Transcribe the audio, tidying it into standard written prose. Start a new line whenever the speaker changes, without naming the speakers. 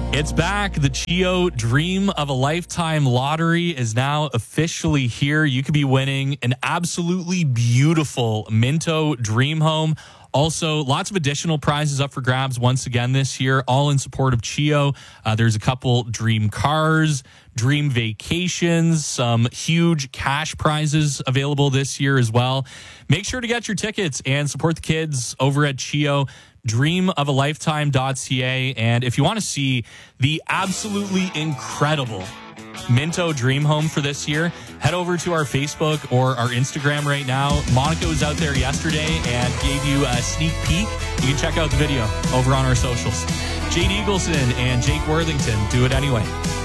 It's back. The Chio Dream of a Lifetime lottery is now officially here. You could be winning an absolutely beautiful Minto dream home. Also, lots of additional prizes up for grabs once again this year, all in support of Chio. There's a couple dream cars, dream vacations, some huge cash prizes available this year as well. Make sure to get your tickets and support the kids over at Chio. Dreamofalifetime.ca. And if you want to see the absolutely incredible Minto Dream Home for this year, head over to our Facebook or our Instagram right now. Monica was out there yesterday and gave you a sneak peek. You can check out the video over on our socials. Jade Eagleson and Jake Worthington do it anyway.